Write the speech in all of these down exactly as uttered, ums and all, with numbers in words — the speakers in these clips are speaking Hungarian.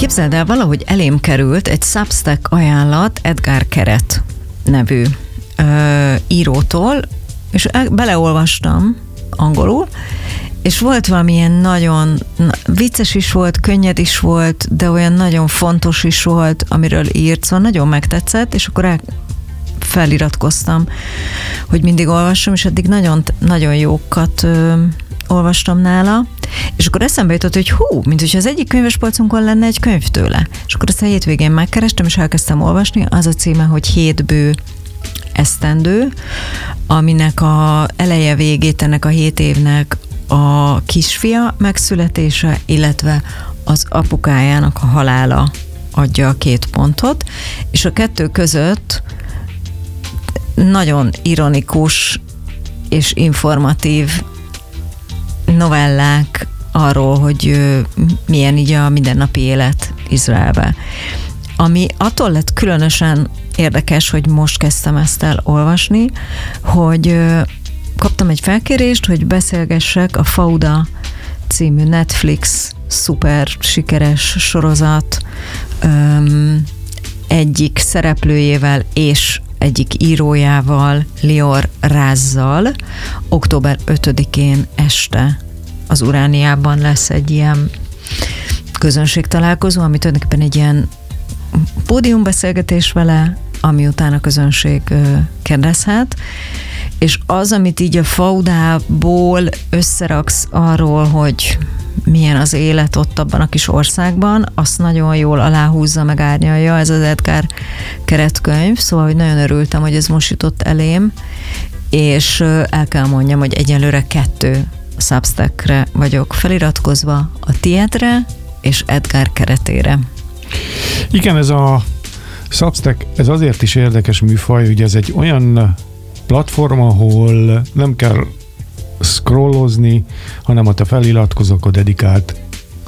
Képzeld el, valahogy elém került egy Substack ajánlat Edgar Keret nevű ö, írótól, és el, beleolvastam angolul, és volt valamilyen nagyon vicces is volt, könnyed is volt, de olyan nagyon fontos is volt, amiről írt, szóval nagyon megtetszett, és akkor el, feliratkoztam, hogy mindig olvassam, és eddig nagyon, nagyon jókat ö, olvastam nála, és akkor eszembe jutott, hogy hú, mint hogyha az egyik könyvespolcunkon lenne egy könyv tőle. És akkor ezt a hétvégén megkerestem, és elkezdtem olvasni, az a címe, hogy Hét bő esztendő, aminek a eleje végét ennek a hét évnek a kisfia megszületése, illetve az apukájának a halála adja a két pontot, és a kettő között nagyon ironikus és informatív novellák arról, hogy milyen így a mindennapi élet Izraelbe. Ami attól lett különösen érdekes, hogy most kezdtem ezt el olvasni, hogy kaptam egy felkérést, hogy beszélgessek a Fauda című Netflix szuper sikeres sorozat öm, egyik szereplőjével és egyik írójával, Lior Rázzal. október ötödikén este az Urániában lesz egy ilyen közönségtalálkozó, ami tulajdonképpen egy ilyen pódiumbeszélgetés vele, ami után a közönség kérdezhet, és az, amit így a Faudából összeraksz arról, hogy milyen az élet ott abban a kis országban, azt nagyon jól aláhúzza, meg árnyalja ez az Edgar Keret könyv, szóval hogy nagyon örültem, hogy ez most jutott elém, és el kell mondjam, hogy egyelőre kettő Substackre vagyok feliratkozva, a tiédre és Edgar Keretére. Igen, ez a Substack, ez azért is érdekes műfaj, hogy ez egy olyan platform, ahol nem kell scrollozni, hanem ha te feliratkozol, akkor dedikált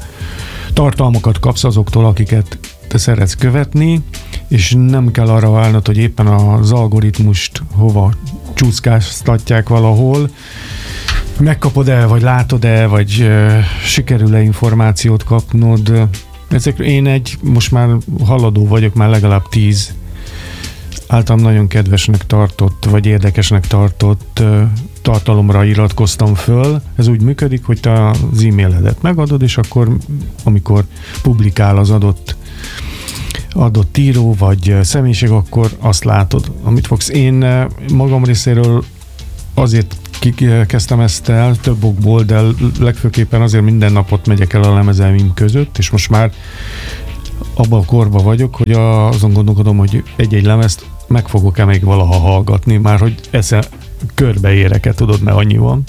tartalmakat kapsz azoktól, akiket te szeretsz követni, és nem kell arra válnod, hogy éppen az algoritmust hova csúszkáztatják valahol, megkapod el, vagy látod el, vagy uh, sikerül-e információt kapnod. Ezek, én egy, most már haladó vagyok, már legalább tíz általam nagyon kedvesnek tartott, vagy érdekesnek tartott uh, tartalomra iratkoztam föl. Ez úgy működik, hogy te az e-mailedet megadod, és akkor, amikor publikál az adott adott író, vagy személyiség, akkor azt látod, amit fogsz. Én uh, magam részéről azért kezdtem ezt el több okból, de legfőképpen azért minden napot megyek el a lemezelmim között, és most már abban a korban vagyok, hogy azon gondolkodom, hogy egy-egy lemezt meg fogok-e még valaha hallgatni, már hogy esze körbeérek-e, tudod, mert annyi van.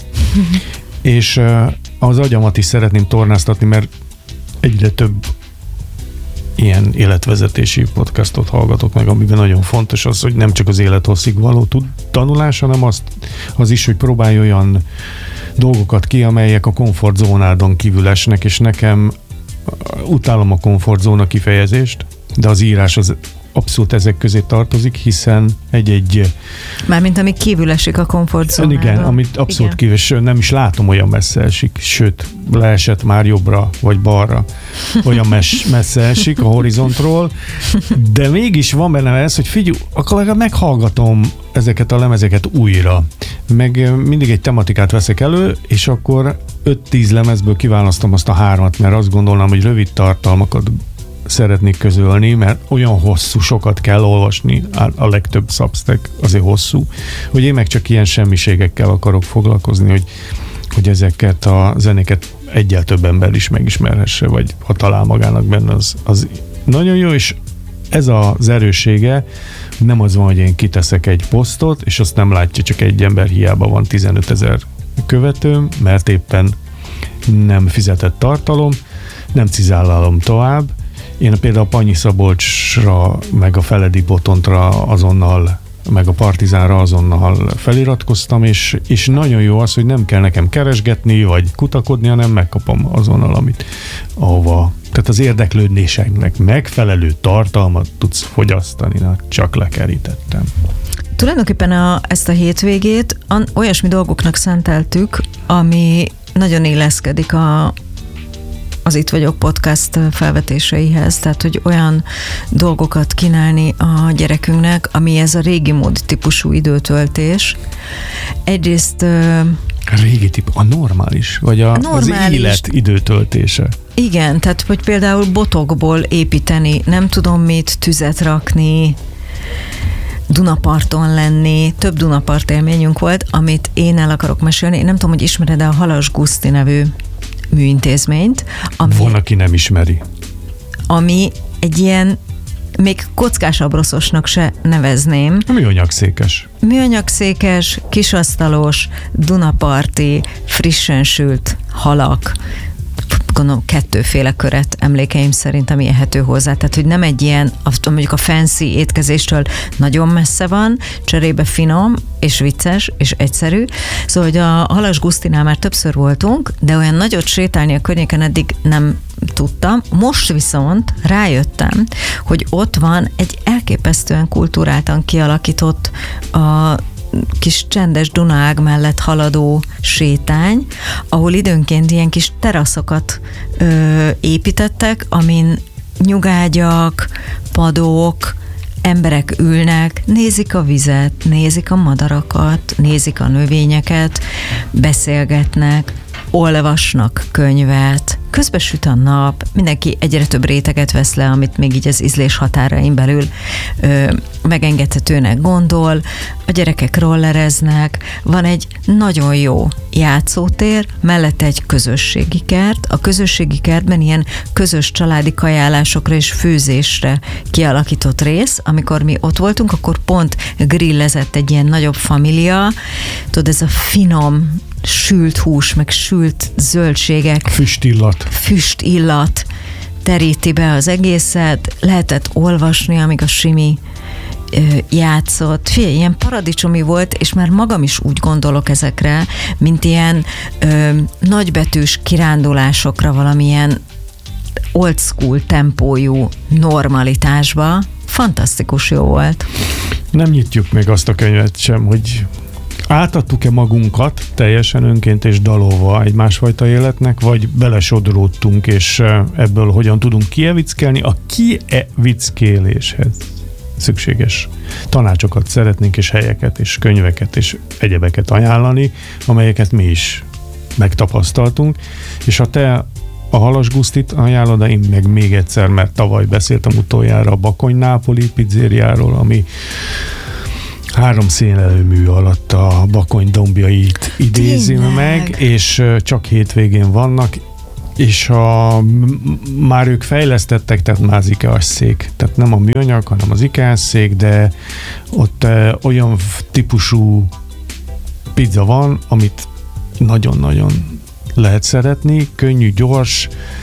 És az agyamat is szeretném tornáztatni, mert egyre több ilyen életvezetési podcastot hallgatok meg, amiben nagyon fontos az, hogy nem csak az élethosszig való tanulás, hanem azt, az is, hogy próbálj olyan dolgokat ki, amelyek a komfortzónádon kívül esnek, és nekem utálom a komfortzóna kifejezést, de az írás az abszolút ezek közé tartozik, hiszen egy-egy... Mármint ami kívül esik a komfortzónádon. Igen, amit abszolút kívül, nem is látom, olyan messze esik, sőt, leesett már jobbra vagy balra, olyan mes, messze esik a horizontról, de mégis van benne ez, hogy figyelj, akkor legalább meghallgatom ezeket a lemezeket újra, meg mindig egy tematikát veszek elő, és akkor öt-tíz lemezből kiválasztom azt a hármat, mert azt gondolnám, hogy rövid tartalmakat szeretnék közölni, mert olyan hosszú, sokat kell olvasni, a legtöbb Substack azért hosszú, hogy én meg csak ilyen semmiségekkel akarok foglalkozni, hogy, hogy ezeket a zenéket egyel több ember is megismerhesse, vagy ha talál magának benne, az, az nagyon jó, és ez az erőssége nem az van, hogy én kiteszek egy posztot, és azt nem látja csak egy ember, hiába van tizenötezer követőm, mert éppen nem fizetett tartalom, nem cizállalom tovább. Én például a Panyi Szabolcsra, meg a Feledi Botontra azonnal, meg a Partizánra azonnal feliratkoztam, és, és nagyon jó az, hogy nem kell nekem keresgetni, vagy kutakodni, hanem megkapom azonnal, amit ahova. Tehát az érdeklődéseknek megfelelő tartalmat tudsz fogyasztani, na, csak lekerítettem. Tulajdonképpen a, ezt a hétvégét olyasmi dolgoknak szenteltük, ami nagyon illeszkedik a, az Itt vagyok podcast felvetéseihez, tehát hogy olyan dolgokat kínálni a gyerekünknek, ami ez a régi mód típusú időtöltés. Egyrészt a régi tip, a normális, vagy a, normális. Az élet időtöltése. Igen, tehát hogy például botokból építeni, nem tudom mit, tüzet rakni, Dunaparton lenni, több Dunapart élményünk volt, amit én el akarok mesélni. Én nem tudom, hogy ismered-e a Halas Guszti nevű műintézményt. Ami, Van, aki nem ismeri. Ami egy ilyen, még kockásabbroszosnak se nevezném. Műanyagszékes. Műanyagszékes, kisasztalos, Dunaparti, frissen sült halak, gondolom kettőféle köret emlékeim szerint, ami ehető hozzá. Tehát, hogy nem egy ilyen, mondjuk a fancy étkezéstől nagyon messze van, cserébe finom, és vicces, és egyszerű. Szóval, hogy a Halas Gusztinál már többször voltunk, de olyan nagyot sétálni a környéken eddig nem tudtam. Most viszont rájöttem, hogy ott van egy elképesztően kultúráltan kialakított a kis csendes Dunaág mellett haladó sétány, ahol időnként ilyen kis teraszokat ö, építettek, amin nyugágyak, padok, emberek ülnek, nézik a vizet, nézik a madarakat, nézik a növényeket, beszélgetnek, olvasnak könyvet, közben süt a nap, mindenki egyre több réteget vesz le, amit még így az ízlés határain belül ö, megengedhetőnek gondol, a gyerekek rollereznek, van egy nagyon jó játszótér, mellette egy közösségi kert, a közösségi kertben ilyen közös családi kajálásokra és főzésre kialakított rész, amikor mi ott voltunk, akkor pont grillezett egy ilyen nagyobb família, tudod, ez a finom sült hús, meg sült zöldségek. Füstillat. Füstillat teríti be az egészet, lehetett olvasni, amíg a Simi ö, játszott. Figyelj, ilyen paradicsomi volt, és már magam is úgy gondolok ezekre, mint ilyen ö, nagybetűs kirándulásokra, valamilyen old school tempójú normalitásba. Fantasztikus jó volt. Nem nyitjuk még azt a könyvet sem, hogy átadtuk-e magunkat teljesen önként és dalolva egy másfajta életnek, vagy belesodródtunk, és ebből hogyan tudunk kievickelni? A kievickéléshez szükséges tanácsokat szeretnénk, és helyeket, és könyveket, és egyebeket ajánlani, amelyeket mi is megtapasztaltunk, és ha te a Halas Gusztit ajánlod, én meg még egyszer, mert tavaly beszéltem utoljára a Bakony Nápoli pizzériáról, ami három szénelőmű alatt a Bakony dombjait idézi Tényleg? meg, és csak hétvégén vannak, és a, már ők fejlesztettek, tehát már az IKEA-s szék, tehát nem a műanyag, hanem az IKEA-s szék, de ott e, olyan típusú pizza van, amit nagyon-nagyon lehet szeretni, könnyű, gyors,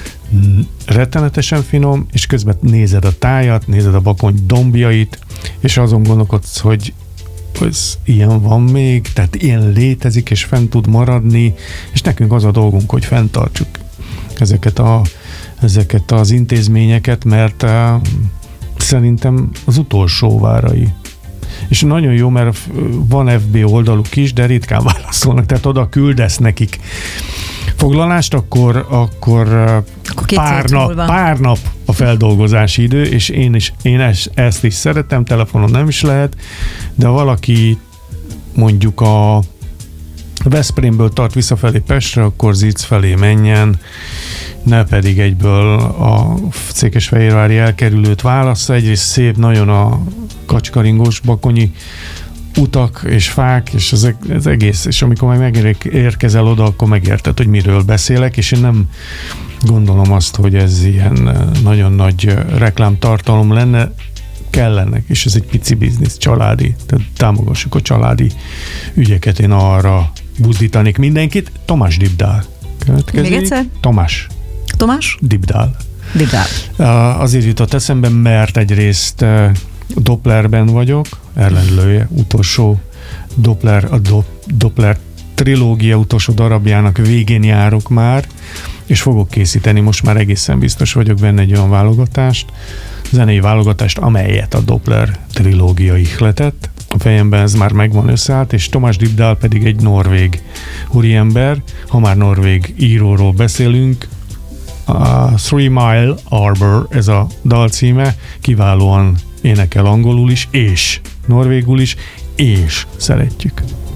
rettenetesen finom, és közben nézed a tájat, nézed a Bakony dombjait, és azon gondolkodsz, hogy ez ilyen van még, tehát ilyen létezik, és fent tud maradni, és nekünk az a dolgunk, hogy fenntartsuk ezeket, a, ezeket az intézményeket, mert uh, szerintem az utolsó várai. És nagyon jó, mert van ef bé oldaluk is, de ritkán válaszolnak, tehát oda küldesz nekik foglalást, akkor, akkor, akkor pár, nap, pár nap a feldolgozási idő, és én is én ezt is szeretem, telefonon nem is lehet, de valaki mondjuk a Veszprémből tart visszafelé Pestre, akkor Zicz felé menjen, ne pedig egyből a Székesfehérvári elkerülőt válassza. Egyrészt szép nagyon a kacskaringós bakonyi utak és fák, és az, az egész, és amikor meg megérkezel oda, akkor megérted, hogy miről beszélek, és én nem gondolom azt, hogy ez ilyen nagyon nagy reklámtartalom lenne, kellenek, és ez egy pici biznisz, családi, tehát támogassuk a családi ügyeket, én arra buzdítanék mindenkit. Tamás Dibdál. Még egyszer? Tamás. Tamás? Dibdál. Dibdál. Azért jutott eszembe, mert egyrészt Dopplerben vagyok, ellenlője, utolsó Doppler, a Do- Doppler trilógia utolsó darabjának végén járok már, és fogok készíteni, most már egészen biztos vagyok benne egy olyan válogatást, zenei válogatást, amelyet a Doppler trilógia ihletett. A fejemben ez már megvan összeállt, és Tamás Dibdál pedig egy norvég úriember. Ha már norvég íróról beszélünk, a Three Mile Arbor, ez a dal címe, kiválóan énekel angolul is, és norvégul is, és szeretjük.